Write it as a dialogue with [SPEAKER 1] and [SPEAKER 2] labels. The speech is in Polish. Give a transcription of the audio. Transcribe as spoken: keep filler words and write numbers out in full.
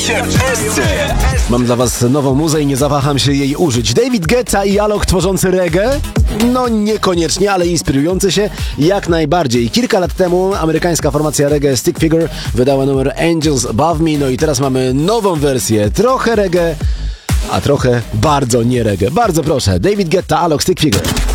[SPEAKER 1] się wszyscy!
[SPEAKER 2] Mam dla was nową muzę i nie zawaham się jej użyć. David Guetta i Alok tworzący reggae? No niekoniecznie, ale inspirujący się jak najbardziej. Kilka lat temu amerykańska formacja reggae Stick Figure wydała numer Angels Above Me, no i teraz mamy nową wersję. Trochę reggae, a trochę bardzo nie reggae. Bardzo proszę, David Guetta, Alok, Stick Figure.